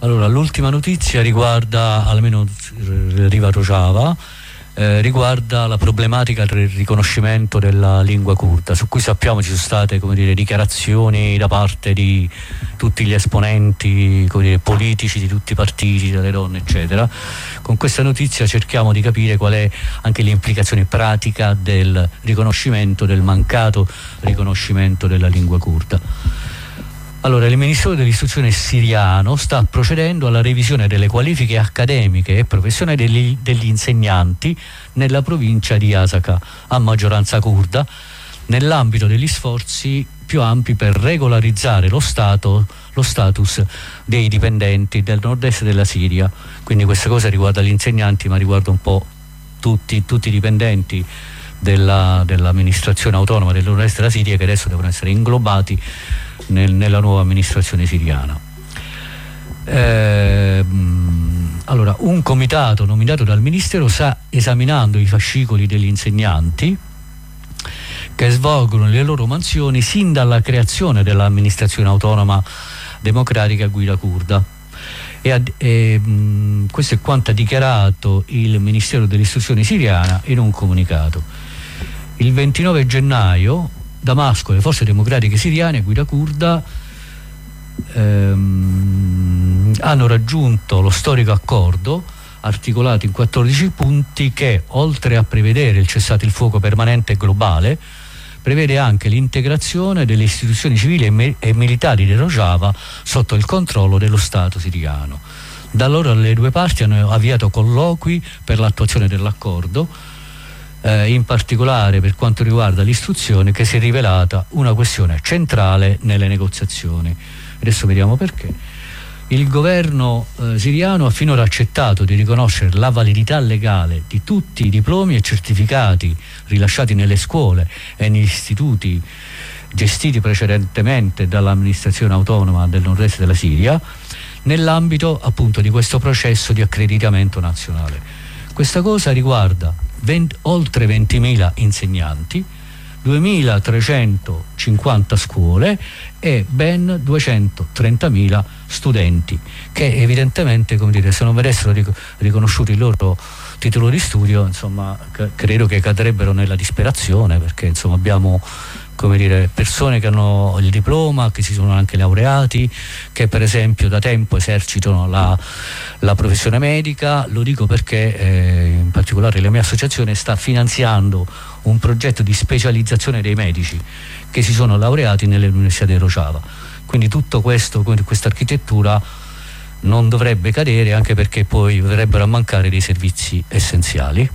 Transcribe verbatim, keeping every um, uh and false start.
Allora, l'ultima notizia riguarda, almeno Riva Rojava, eh, riguarda la problematica del riconoscimento della lingua curda, su cui sappiamo ci sono state, come dire, dichiarazioni da parte di tutti gli esponenti, come dire, politici di tutti i partiti, delle donne, eccetera. Con questa notizia cerchiamo di capire qual è anche l'implicazione pratica del riconoscimento, del mancato riconoscimento della lingua curda. Allora, il Ministero dell'Istruzione siriano sta procedendo alla revisione delle qualifiche accademiche e professionali degli, degli insegnanti nella provincia di Asaka, a maggioranza curda, nell'ambito degli sforzi più ampi per regolarizzare lo, stato, lo status dei dipendenti del nord-est della Siria. Quindi questa cosa riguarda gli insegnanti, ma riguarda un po' tutti, tutti i dipendenti della, dell'amministrazione autonoma del nord-est della Siria, che adesso devono essere inglobati Nel, nella nuova amministrazione siriana. Eh, allora, un comitato nominato dal Ministero sta esaminando i fascicoli degli insegnanti che svolgono le loro mansioni sin dalla creazione dell'amministrazione autonoma democratica a guida curda. E, e, mh, questo è quanto ha dichiarato il Ministero dell'Istruzione siriana in un comunicato. Il ventinove gennaio Damasco e le forze democratiche siriane a guida curda ehm, hanno raggiunto lo storico accordo articolato in quattordici punti che, oltre a prevedere il cessate il fuoco permanente e globale, prevede anche l'integrazione delle istituzioni civili e, me- e militari di Rojava sotto il controllo dello Stato siriano. Da allora le due parti hanno avviato colloqui per l'attuazione dell'accordo, Eh, in particolare per quanto riguarda l'istruzione, che si è rivelata una questione centrale nelle negoziazioni. Adesso vediamo perché. Il governo eh, siriano ha finora accettato di riconoscere la validità legale di tutti i diplomi e certificati rilasciati nelle scuole e negli istituti gestiti precedentemente dall'amministrazione autonoma del nord-est della Siria, nell'ambito appunto di questo processo di accreditamento nazionale. Questa cosa riguarda venti, oltre ventimila insegnanti, duemilatrecentocinquanta scuole e ben duecentotrentamila studenti, che evidentemente, come dire, se non venissero riconosciuti il loro titolo di studio, insomma, credo che cadrebbero nella disperazione, perché insomma abbiamo, come dire, persone che hanno il diploma, che si sono anche laureati, che per esempio da tempo esercitano la, la professione medica. Lo dico perché eh, in particolare la mia associazione sta finanziando un progetto di specializzazione dei medici che si sono laureati nelle università di Rojava. Quindi tutto questo, questa architettura non dovrebbe cadere, anche perché poi verrebbero a mancare dei servizi essenziali.